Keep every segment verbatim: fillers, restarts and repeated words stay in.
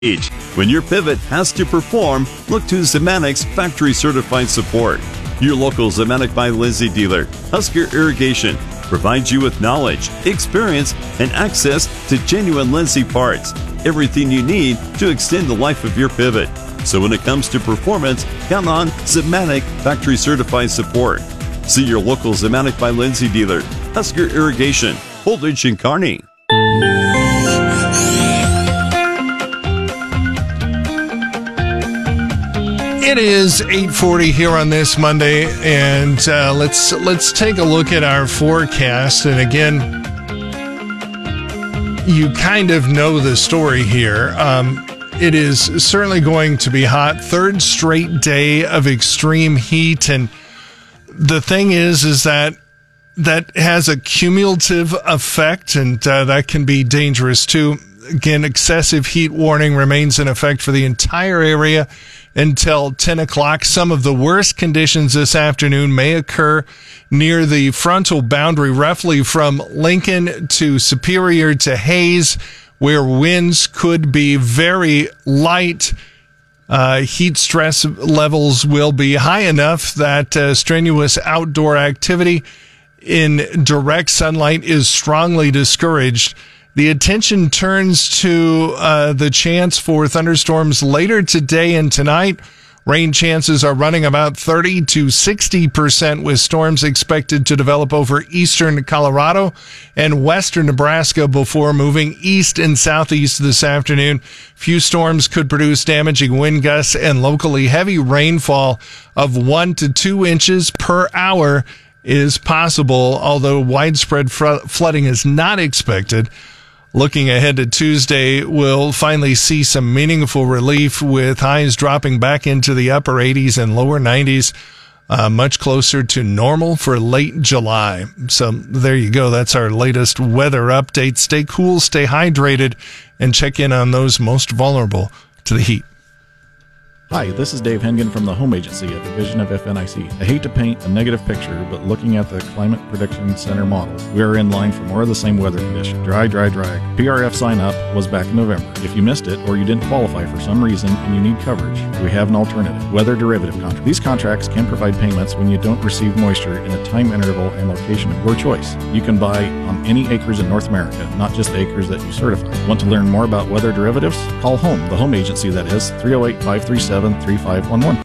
Each. When your pivot has to perform, look to Zemanic's factory certified support. Your local Zemanik by Lindsay dealer, Husker Irrigation, provides you with knowledge, experience, and access to genuine Lindsay parts. Everything you need to extend the life of your pivot. So when it comes to performance, count on Zemanik factory certified support. See your local Zemanik by Lindsay dealer, Husker Irrigation, Holdridge and Kearney. It is eight forty here on this Monday, and uh, let's let's take a look at our forecast. And again, you kind of know the story here. Um, it is certainly going to be hot. Third straight day of extreme heat, and the thing is, is that that has a cumulative effect, and uh, that can be dangerous too. Again, excessive heat warning remains in effect for the entire area until ten o'clock. Some of the worst conditions this afternoon may occur near the frontal boundary, roughly from Lincoln to Superior to Hayes, where winds could be very light. Uh, heat stress levels will be high enough that uh, strenuous outdoor activity in direct sunlight is strongly discouraged. The attention turns to uh, the chance for thunderstorms later today and tonight. Rain chances are running about thirty to sixty percent, with storms expected to develop over eastern Colorado and western Nebraska before moving east and southeast this afternoon. Few storms could produce damaging wind gusts and locally heavy rainfall of one to two inches per hour is possible, although widespread fr- flooding is not expected. Looking ahead to Tuesday, we'll finally see some meaningful relief, with highs dropping back into the upper eighties and lower nineties, uh, much closer to normal for late July. So there you go. That's our latest weather update. Stay cool, stay hydrated, and check in on those most vulnerable to the heat. Hi, this is Dave Hengen from the Home Agency, a division of F N I C. I hate to paint a negative picture, but looking at the Climate Prediction Center models, we are in line for more of the same weather condition. Dry, dry, dry. P R F sign up was back in November. If you missed it or you didn't qualify for some reason and you need coverage, we have an alternative. Weather derivative contract. These contracts can provide payments when you don't receive moisture in a time interval and location of your choice. You can buy on any acres in North America, not just the acres that you certify. Want to learn more about weather derivatives? Call HOME, the home agency that is, three oh eight, five three seven, three five one one.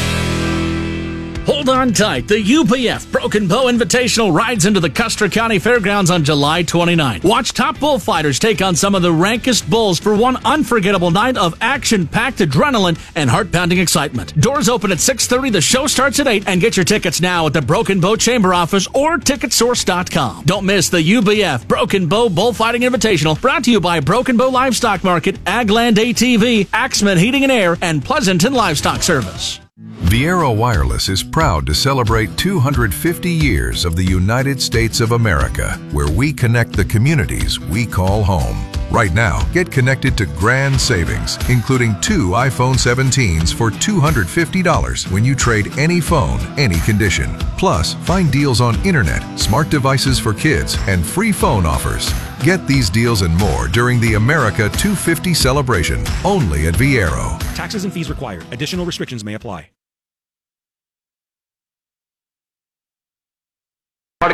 Hold on tight. The U P F Broken Bow Invitational rides into the Custer County Fairgrounds on July twenty-ninth. Watch top bullfighters take on some of the rankest bulls for one unforgettable night of action-packed adrenaline and heart-pounding excitement. Doors open at six thirty. The show starts at eight. And get your tickets now at the Broken Bow Chamber office or ticket source dot com. Don't miss the U B F Broken Bow Bullfighting Invitational, brought to you by Broken Bow Livestock Market, Agland A T V, Axman Heating and Air, and Pleasanton Livestock Service. Viaero Wireless is proud to celebrate two hundred fifty years of the United States of America, where we connect the communities we call home. Right now, get connected to grand savings, including two iPhone seventeens for two hundred fifty dollars when you trade any phone, any condition. Plus, find deals on internet, smart devices for kids, and free phone offers. Get these deals and more during the America two fifty celebration, only at Viaero. Taxes and fees required. Additional restrictions may apply. eight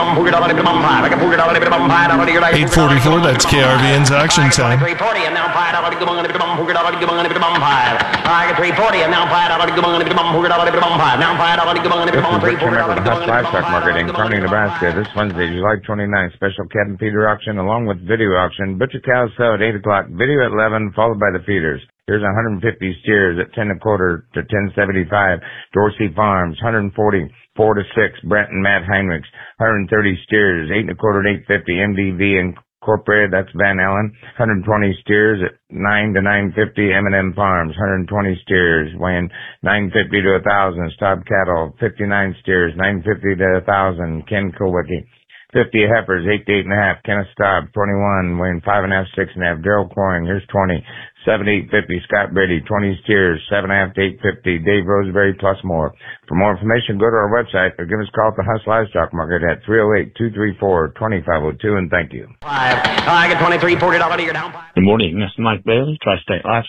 forty-four, that's K R V N's Action Time. three forty and now five dollars to go on the bum hooker dollar to go on the bum five. I get three forty and now five dollars to go on the bum hooker dollar to bum five. Now five dollars to go on the bum three forty dollars to go on the Livestock Market in Kearney, Nebraska. This Wednesday, July twenty-ninth, special cat and feeder auction along with video auction. Butcher cows sell at eight o'clock, video at eleven, followed by the feeders. Here's one hundred fifty steers at ten and a quarter to ten seventy-five. Dorsey Farms, one hundred forty. Four to six, Brent and Matt Heinrichs, one hundred thirty steers, eight and a quarter to eight fifty, M D V Incorporated, that's Van Allen, one hundred twenty steers at nine to nine fifty, M and M Farms, one hundred twenty steers, weighing nine fifty to a thousand, Staub Cattle, fifty-nine steers, nine fifty to a thousand, Ken Kowicki, fifty heifers, eight to eight and a half. Kenneth Staub, twenty-one, weighing five and a half, six and a half. Daryl Coring, here's twenty, seven to eight fifty. Scott Brady, twenty steers, seven and a half to eight fifty. Dave Roseberry, plus more. For more information, go to our website or give us a call at the Huss Livestock Market at three oh eight, two three four, two five oh two, and thank you. Five. I get twenty-three, forty dollars a year down. Good morning. This is Mike Bailey, Tri-State Livestock.